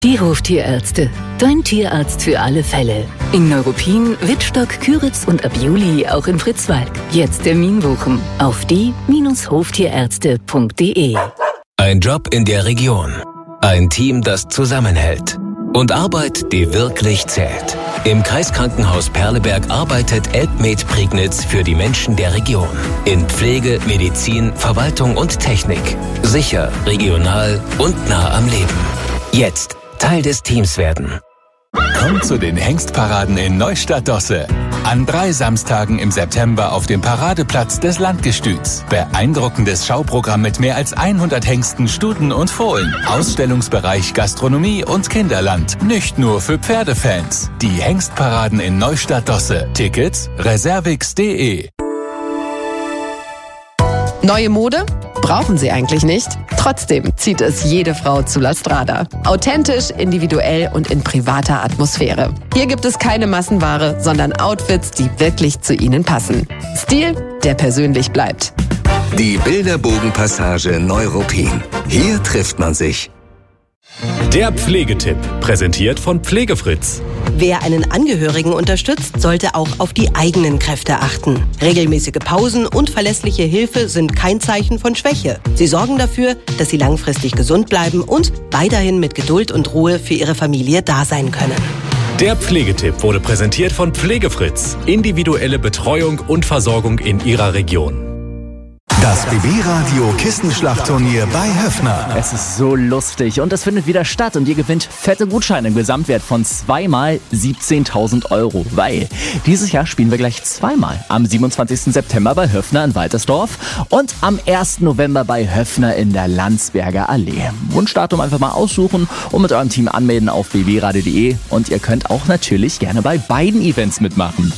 Die Hoftierärzte. Dein Tierarzt für alle Fälle. In Neuruppin, Wittstock, Küritz und ab Juli auch in Fritzwald. Jetzt Termin buchen auf die-hoftierärzte.de. Ein Job in der Region. Ein Team, das zusammenhält. Und Arbeit, die wirklich zählt. Im Kreiskrankenhaus Perleberg arbeitet Elbmed Prignitz für die Menschen der Region. In Pflege, Medizin, Verwaltung und Technik. Sicher, regional und nah am Leben. Jetzt Teil des Teams werden. Kommt zu den Hengstparaden in Neustadt-Dosse. An 3 Samstagen im September auf dem Paradeplatz des Landgestüts. Beeindruckendes Schauprogramm mit mehr als 100 Hengsten, Stuten und Fohlen. Ausstellungsbereich Gastronomie und Kinderland. Nicht nur für Pferdefans. Die Hengstparaden in Neustadt-Dosse. Tickets reservix.de. Neue Mode? Brauchen Sie eigentlich nicht? Trotzdem zieht es jede Frau zu La Strada. Authentisch, individuell und in privater Atmosphäre. Hier gibt es keine Massenware, sondern Outfits, die wirklich zu Ihnen passen. Stil, der persönlich bleibt. Die Bilderbogenpassage Neuruppin. Hier trifft man sich. Der Pflegetipp, präsentiert von Pflegefritz. Wer einen Angehörigen unterstützt, sollte auch auf die eigenen Kräfte achten. Regelmäßige Pausen und verlässliche Hilfe sind kein Zeichen von Schwäche. Sie sorgen dafür, dass Sie langfristig gesund bleiben und weiterhin mit Geduld und Ruhe für Ihre Familie da sein können. Der Pflegetipp wurde präsentiert von Pflegefritz. Individuelle Betreuung und Versorgung in Ihrer Region. Das BB-Radio Kissenschlachtturnier bei Höffner. Es ist so lustig und es findet wieder statt und ihr gewinnt fette Gutscheine im Gesamtwert von 2 x 17.000 €, weil dieses Jahr spielen wir gleich 2-mal. Am 27. September bei Höffner in Waltersdorf und am 1. November bei Höffner in der Landsberger Allee. Wunschdatum einfach mal aussuchen und mit eurem Team anmelden auf bbradio.de und ihr könnt auch natürlich gerne bei beiden Events mitmachen.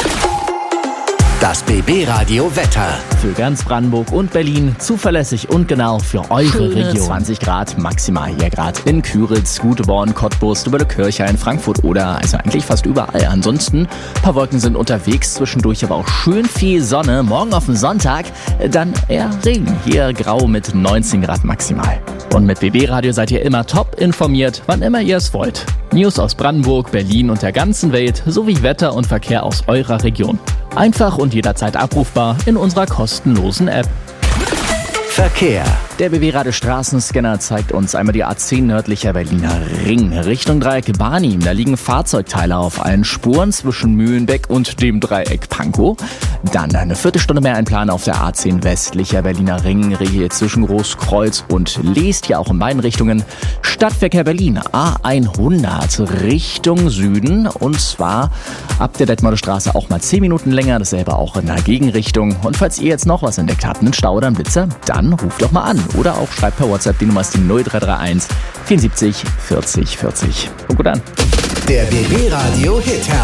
Das BB-Radio Wetter. Für ganz Brandenburg und Berlin zuverlässig und genau für eure Region. 20 Grad maximal hier gerade in Küritz, Guteborn, Cottbus, Döbeln-Kirchhain, Frankfurt oder also eigentlich fast überall. Ansonsten ein paar Wolken sind unterwegs, zwischendurch aber auch schön viel Sonne. Morgen auf den Sonntag dann eher Regen. Hier grau mit 19 Grad maximal. Und mit BB-Radio seid ihr immer top informiert, wann immer ihr es wollt. News aus Brandenburg, Berlin und der ganzen Welt sowie Wetter und Verkehr aus eurer Region. Einfach und jederzeit abrufbar in unserer kostenlosen App. Verkehr. Der BB-Radio Straßenscanner zeigt uns einmal die A10 nördlicher Berliner Ring. Richtung Dreieck Barnim, da liegen Fahrzeugteile auf allen Spuren zwischen Mühlenbeck und dem Dreieck Pankow. Dann eine Viertelstunde mehr einplanen auf der A10 westlicher Berliner Ring, hier zwischen Großkreuz und Leest, hier auch in beiden Richtungen. Stadtverkehr Berlin, A100 Richtung Süden und zwar ab der Detmolder Straße auch mal 10 Minuten länger, dasselbe auch in der Gegenrichtung. Und falls ihr jetzt noch was entdeckt habt, einen Stau oder einen Blitzer, dann ruft doch mal an oder auch schreibt per WhatsApp, die Nummer ist die 0331 74 40 40. Und gut an. Der BB-Radio Hit